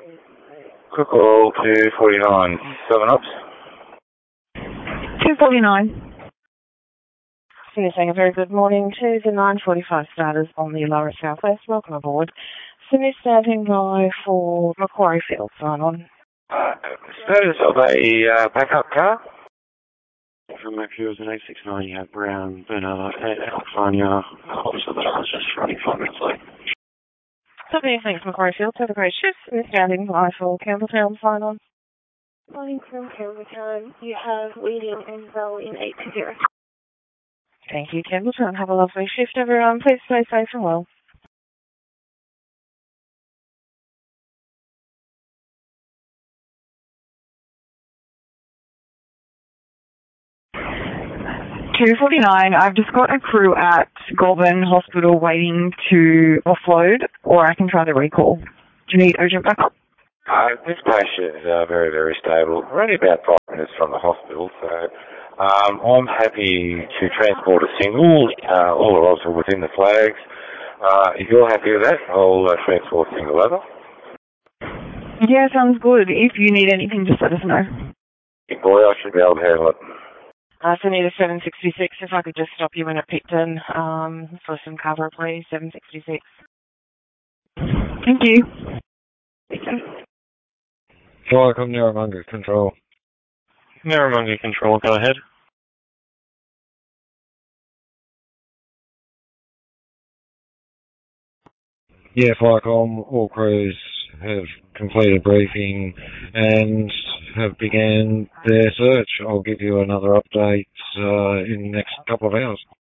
Quick call 249, 7 ups. 249. Sydney saying a very good morning to the 9:45 starters on the Lower Southwest. Welcome aboard. Sydney standing by for Macquarie Field. Sign on. Status of a backup car? From my fuels in 869, you have Brown, Bernard, and California. So that I was just running 5 minutes late. Somebody thanks Macquarie Field. Have a great shift. Sydney standing by for Campbelltown. Sign on. Morning from Campbelltown. You have William and Bell in 820. Thank you, Campbelltown. Have a lovely shift, everyone. Please stay safe and well. $249. I've just got a crew at Goulburn Hospital waiting to offload, or I can try the recall. Do you need urgent backup? This patient is very, very stable. We're only about 5 minutes from the hospital, so I'm happy to transport a single. All the rods are within the flags. If you're happy with that, I'll transport a single over. Yeah, sounds good. If you need anything, just let us know. Big boy, I should be able to handle it. So need a 766. If I could just stop you in at Picton for some cover, please. 766. Thank you. Welcome, Narromanga Control. Narromanga Control, go ahead. Yeah, Flycom, all crews have completed briefing and have began their search. I'll give you another update in the next couple of hours.